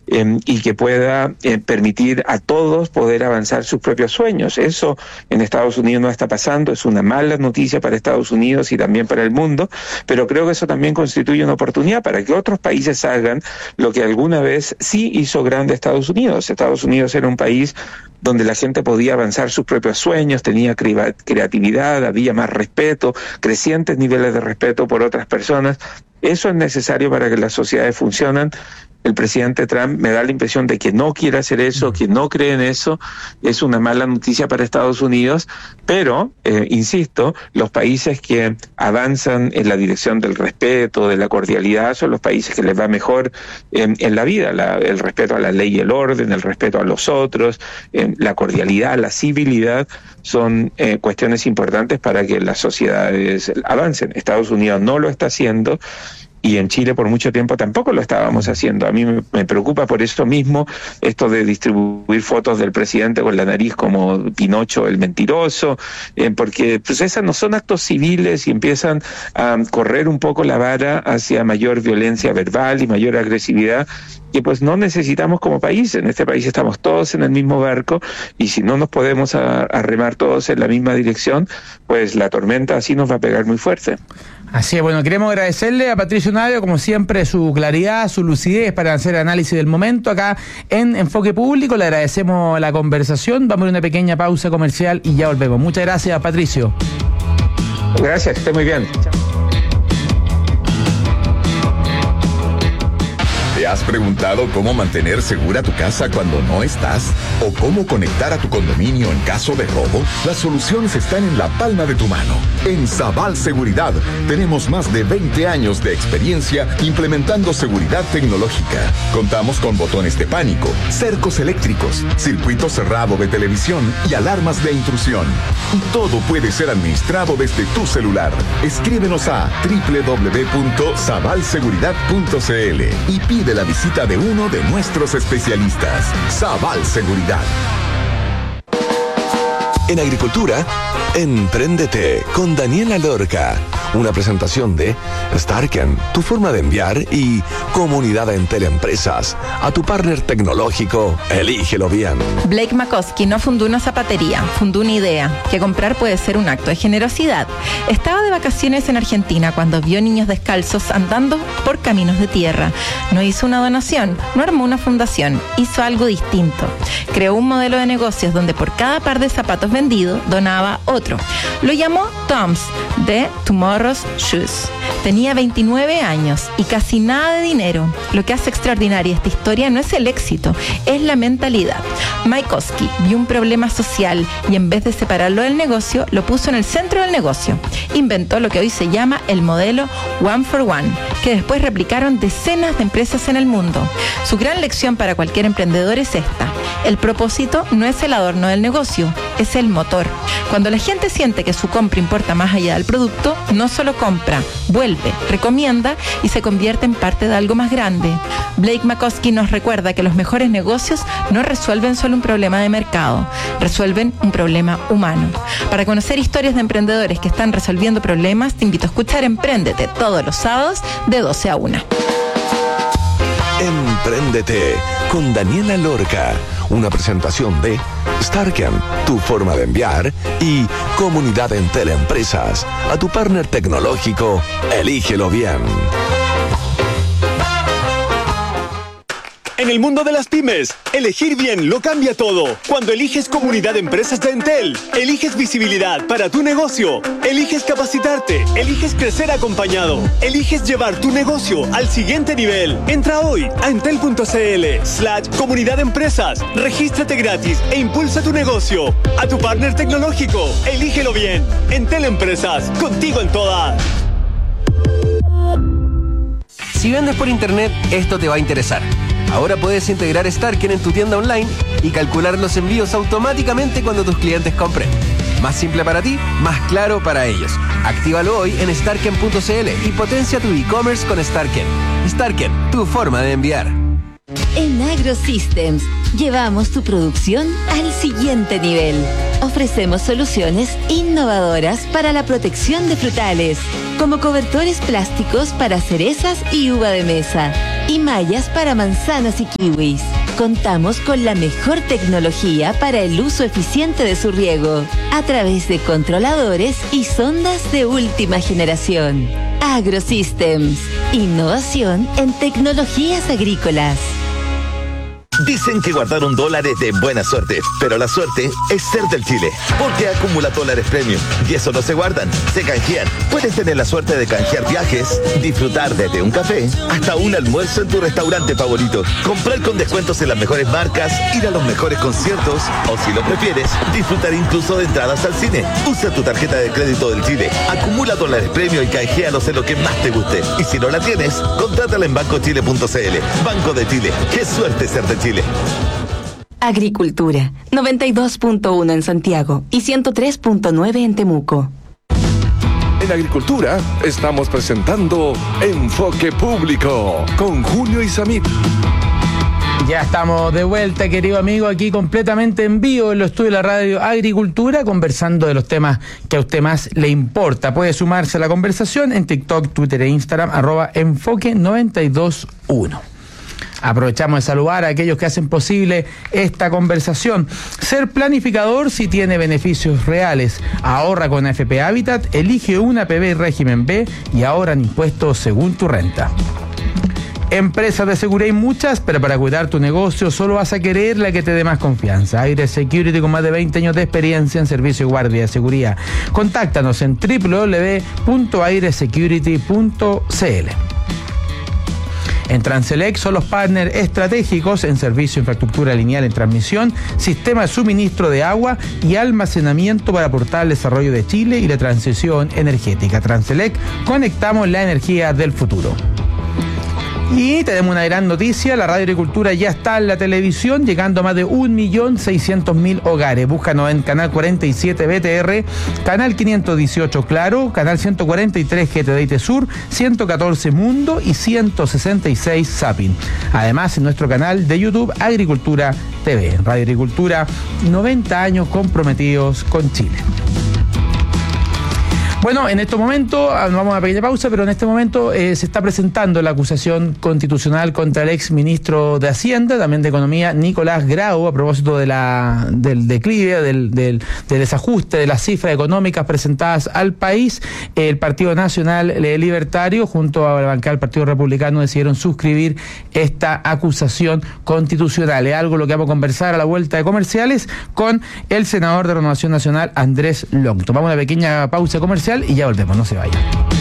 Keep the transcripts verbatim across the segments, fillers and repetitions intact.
eh, y que pueda eh, permitir a todos poder avanzar sus propios sueños. Eso en Estados Unidos no está pasando, es una mala noticia para Estados Unidos y también para el mundo, pero creo que eso también constituye una oportunidad para que otros países hagan lo que alguna vez sí hizo grande Estados Unidos. Estados Unidos era un país donde la gente podía avanzar sus propios sueños, tenía creatividad, había más respeto, crecientes niveles de respeto por otras personas. Eso es necesario para que las sociedades funcionen. El presidente Trump me da la impresión de que no quiere hacer eso, que no cree en eso. Es una mala noticia para Estados Unidos, pero, eh, insisto, los países que avanzan en la dirección del respeto, de la cordialidad, son los países que les va mejor eh, en la vida. La, el respeto a la ley y el orden, el respeto a los otros, eh, la cordialidad, la civilidad, son eh, cuestiones importantes para que las sociedades avancen. Estados Unidos no lo está haciendo, y en Chile por mucho tiempo tampoco lo estábamos haciendo. A mí me, me preocupa por eso mismo esto de distribuir fotos del presidente con la nariz como Pinocho el mentiroso, eh, porque pues esas no son actos civiles y empiezan a correr un poco la vara hacia mayor violencia verbal y mayor agresividad, que pues no necesitamos como país. En este país estamos todos en el mismo barco, y si no nos podemos a, a remar todos en la misma dirección, pues la tormenta así nos va a pegar muy fuerte. Así es, bueno, queremos agradecerle a Patricio Navia, como siempre, su claridad, su lucidez para hacer análisis del momento acá en Enfoque Público. Le agradecemos la conversación, vamos a una pequeña pausa comercial y ya volvemos. Muchas gracias, Patricio. Gracias, que esté muy bien. ¿Te has preguntado cómo mantener segura tu casa cuando no estás? ¿O cómo conectar a tu condominio en caso de robo? Las soluciones están en la palma de tu mano. En Sabal Seguridad tenemos más de veinte años de experiencia implementando seguridad tecnológica. Contamos con botones de pánico, cercos eléctricos, circuito cerrado de televisión y alarmas de intrusión. Y todo puede ser administrado desde tu celular. Escríbenos a doble u doble u doble u punto sabal seguridad punto c l y pide la visita de uno de nuestros especialistas. Sabal Seguridad. En agricultura, Empréndete con Daniela Lorca. Una presentación de Starken, tu forma de enviar, y Comunidad Entel Empresas. A tu partner tecnológico, elígelo bien. Blake Makoski no fundó una zapatería, fundó una idea, que comprar puede ser un acto de generosidad. Estaba de vacaciones en Argentina cuando vio niños descalzos andando por caminos de tierra. No hizo una donación, no armó una fundación, hizo algo distinto. Creó un modelo de negocios donde por cada par de zapatos vendido, donaba otro. Lo llamó Toms, de Tomorrow's Shoes. Tenía veintinueve años y casi nada de dinero. Lo que hace extraordinaria esta historia no es el éxito, es la mentalidad. Makoski vio un problema social y en vez de separarlo del negocio, lo puso en el centro del negocio. Inventó lo que hoy se llama el modelo One for One, que después replicaron decenas de empresas en el mundo. Su gran lección para cualquier emprendedor es esta: el propósito no es el adorno del negocio, es el motor. Cuando la gente siente que su compra importa más allá del producto, no solo compra, vuelve, recomienda y se convierte en parte de algo más grande. Blake Makoski nos recuerda que los mejores negocios no resuelven solo un problema de mercado, resuelven un problema humano. Para conocer historias de emprendedores que están resolviendo problemas, te invito a escuchar Empréndete todos los sábados de doce a una. Empréndete con Daniela Lorca. Una presentación de Starken, tu forma de enviar, y Comunidad Entel Empresas. A tu partner tecnológico, elígelo bien. En el mundo de las pymes, elegir bien lo cambia todo. Cuando eliges Comunidad de Empresas de Entel, eliges visibilidad para tu negocio, eliges capacitarte, eliges crecer acompañado, eliges llevar tu negocio al siguiente nivel. Entra hoy a entel.cl slash Comunidad de Empresas, regístrate gratis e impulsa tu negocio. A tu partner tecnológico, elígelo bien. Entel Empresas, contigo en todas. Si vendes por internet, esto te va a interesar. Ahora puedes integrar Starken en tu tienda online y calcular los envíos automáticamente cuando tus clientes compren. Más simple para ti, más claro para ellos. Actívalo hoy en starken punto c l y potencia tu e-commerce con Starken. Starken, tu forma de enviar. En AgroSystems llevamos tu producción al siguiente nivel. Ofrecemos soluciones innovadoras para la protección de frutales, como cobertores plásticos para cerezas y uva de mesa. y mallas para manzanas y kiwis. Contamos con la mejor tecnología para el uso eficiente de su riego, a través de controladores y sondas de última generación. AgroSystems, innovación en tecnologías agrícolas. Dicen que guardar un dólar es de buena suerte, pero la suerte es ser del Chile, porque acumula dólares premium y eso no se guardan, se canjean. Puedes tener la suerte de canjear viajes, disfrutar desde un café hasta un almuerzo en tu restaurante favorito, comprar con descuentos en las mejores marcas, ir a los mejores conciertos o, si lo prefieres, disfrutar incluso de entradas al cine. Usa tu tarjeta de crédito del Chile, acumula dólares premium y canjealos en lo que más te guste. Y si no la tienes, contrátala en banco chile punto c l. Banco de Chile, qué suerte ser de Chile. Chile. Agricultura, noventa y dos punto uno en Santiago y ciento tres punto nueve en Temuco. En Agricultura estamos presentando Enfoque Público con Julio Isamit. Ya estamos de vuelta, querido amigo, aquí completamente en vivo en los estudios de la radio Agricultura, conversando de los temas que a usted más le importa. Puede sumarse a la conversación en TikTok, Twitter e Instagram, arroba enfoque noventa y dos uno. Aprovechamos de saludar a aquellos que hacen posible esta conversación. Ser planificador si tiene beneficios reales. Ahorra con A F P Habitat, elige una P B régimen B y ahorran impuestos según tu renta. Empresas de seguridad hay muchas, pero para cuidar tu negocio solo vas a querer la que te dé más confianza. Aire Security, con más de veinte años de experiencia en servicio de guardia de seguridad. Contáctanos en doble u doble u doble u punto aire security punto c l. En Transelec son los partners estratégicos en servicio de infraestructura lineal en transmisión, sistema de suministro de agua y almacenamiento para aportar al desarrollo de Chile y la transición energética. Transelec, conectamos la energía del futuro. Y tenemos una gran noticia, la Radio Agricultura ya está en la televisión, llegando a más de un millón seiscientos mil hogares. Búscanos en Canal cuarenta y siete B T R, Canal quinientos dieciocho Claro, Canal ciento cuarenta y tres G T D I T Sur, ciento catorce Mundo y ciento sesenta y seis Zapping. Además, en nuestro canal de YouTube, Agricultura T V. Radio Agricultura, noventa años comprometidos con Chile. Bueno, en este momento, vamos a una pequeña pausa, pero en este momento eh, se está presentando la acusación constitucional contra el ex ministro de Hacienda, también de Economía, Nicolás Grau, a propósito de la, del declive, del, del, del desajuste de las cifras económicas presentadas al país. El Partido Nacional Libertario, junto a la bancada del Partido Republicano, decidieron suscribir esta acusación constitucional. Es algo lo que vamos a conversar a la vuelta de comerciales con el senador de Renovación Nacional, Andrés Longton. Vamos a una pequeña pausa comercial y ya volvemos, no se vayan.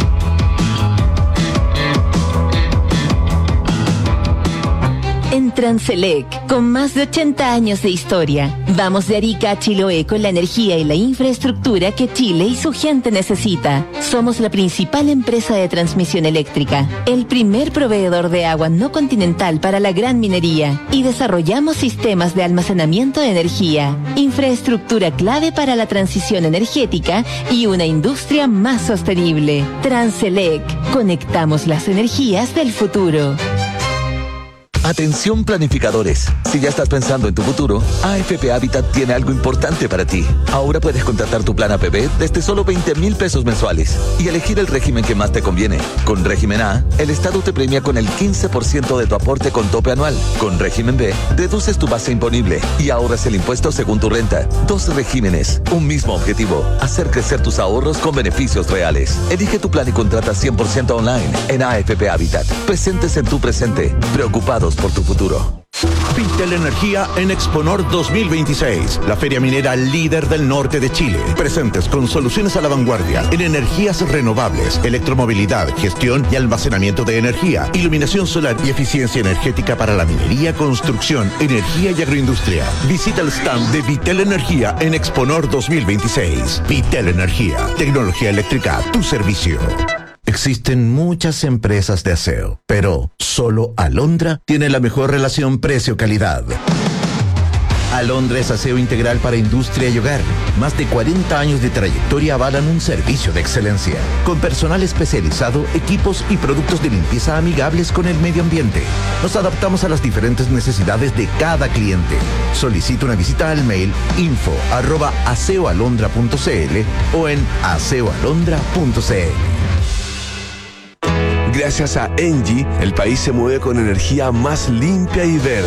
En Transelec, con más de ochenta años de historia, vamos de Arica a Chiloé con la energía y la infraestructura que Chile y su gente necesita. Somos la principal empresa de transmisión eléctrica, el primer proveedor de agua no continental para la gran minería y desarrollamos sistemas de almacenamiento de energía, infraestructura clave para la transición energética y una industria más sostenible. Transelec, conectamos las energías del futuro. Atención planificadores, si ya estás pensando en tu futuro, A F P Habitat tiene algo importante para ti. Ahora puedes contratar tu plan A P B desde solo veinte mil pesos mensuales y elegir el régimen que más te conviene. Con régimen A, el Estado te premia con el quince por ciento de tu aporte con tope anual. Con régimen B, deduces tu base imponible y ahorras el impuesto según tu renta. Dos regímenes, un mismo objetivo, hacer crecer tus ahorros con beneficios reales. Elige tu plan y contrata cien por ciento online en A F P Habitat. Presentes en tu presente, preocupados por tu futuro. Vitel Energía en Exponor dos mil veintiséis, la feria minera líder del norte de Chile. Presentes con soluciones a la vanguardia en energías renovables, electromovilidad, gestión y almacenamiento de energía, iluminación solar y eficiencia energética para la minería, construcción, energía y agroindustria. Visita el stand de Vitel Energía en Exponor dos mil veintiséis. Vitel Energía, tecnología eléctrica a tu servicio. Existen muchas empresas de aseo, pero solo Alondra tiene la mejor relación precio-calidad. Alondra es aseo integral para industria y hogar. Más de cuarenta años de trayectoria avalan un servicio de excelencia, con personal especializado, equipos y productos de limpieza amigables con el medio ambiente. Nos adaptamos a las diferentes necesidades de cada cliente. Solicita una visita al mail info arroba aseoalondra punto c l o en aseoalondra punto c l. Gracias a Engie, el país se mueve con energía más limpia y verde.